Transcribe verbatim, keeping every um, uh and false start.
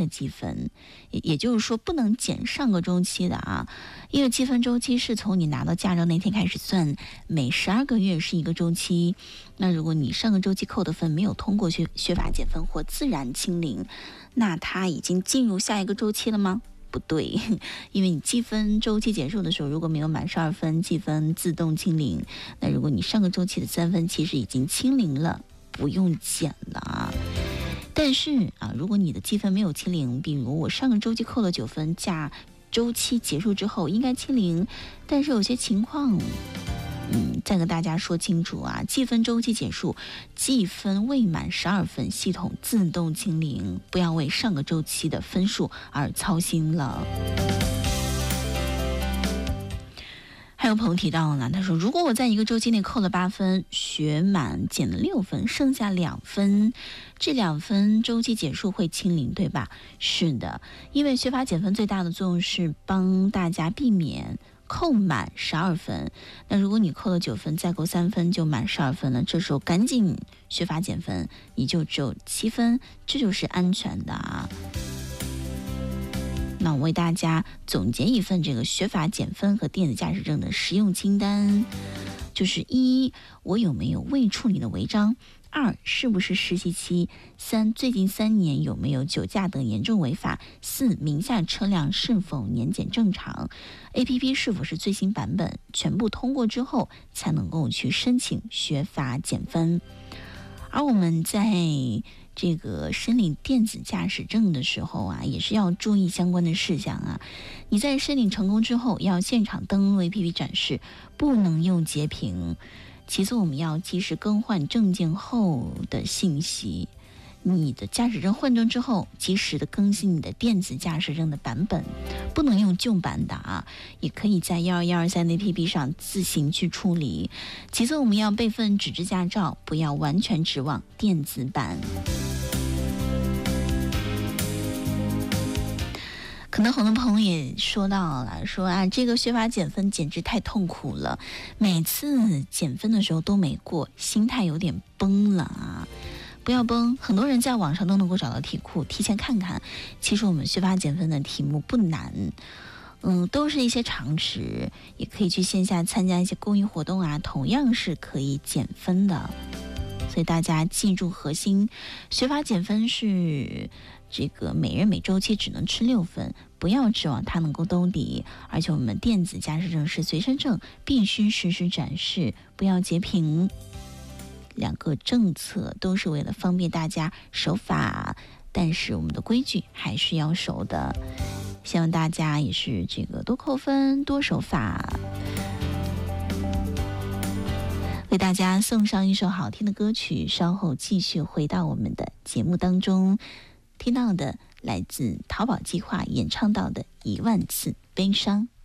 积分，也也就是说不能减上个周期的啊，因为积分周期是从你拿到驾照那天开始算，每十二个月是一个周期。那如果你上个周期扣的分没有通过学学法减分或自然清零，那它已经进入下一个周期了吗？不对，因为你积分周期结束的时候，如果没有满十二分，积分自动清零。那如果你上个周期的三分其实已经清零了，不用减了啊。但是啊，如果你的积分没有清零，比如我上个周期扣了九分，假周期结束之后应该清零，但是有些情况。嗯，再跟大家说清楚啊，计分周期结束，计分未满十二分，系统自动清零，不要为上个周期的分数而操心了。还有朋友提到了，他说如果我在一个周期内扣了八分，学满减了六分，剩下两分，这两分周期结束会清零，对吧？是的，因为学法减分最大的作用是帮大家避免扣满十二分，那如果你扣了九分，再扣三分就满十二分了，这时候赶紧学法减分，你就只有七分，这就是安全的啊。那我为大家总结一份这个学法减分和电子驾驶证的实用清单，就是一，我有没有未处理的违章？二，是不是实习期？三，最近三年有没有酒驾等严重违法？四，名下车辆是否年检正常 ？A P P 是否是最新版本？全部通过之后才能够去申请学法减分。而我们在这个申领电子驾驶证的时候啊，也是要注意相关的事项啊。你在申领成功之后，要现场登录 A P P 展示，不能用截屏。其次，我们要及时更换证件后的信息。你的驾驶证换证之后，及时的更新你的电子驾驶证的版本，不能用旧版的啊，也可以在一二一二三 A P P 上自行去处理。其次，我们要备份纸质驾照，不要完全指望电子版。可能很多朋友也说到了，说啊，这个学法减分简直太痛苦了，每次减分的时候都没过，心态有点崩了啊。不要崩，很多人在网上都能够找到题库，提前看看。其实我们学法减分的题目不难，嗯，都是一些常识，也可以去线下参加一些公益活动啊，同样是可以减分的。所以大家记住核心，学法减分是这个每人每周期只能吃六分，不要指望它能够兜底。而且我们电子驾驶证是随身证，必须实时展示，不要截屏。两个政策都是为了方便大家守法，但是我们的规矩还是要守的。希望大家也是这个多扣分，多守法。为大家送上一首好听的歌曲，稍后继续回到我们的节目当中。听到的来自淘宝计划演唱到的一万次悲伤。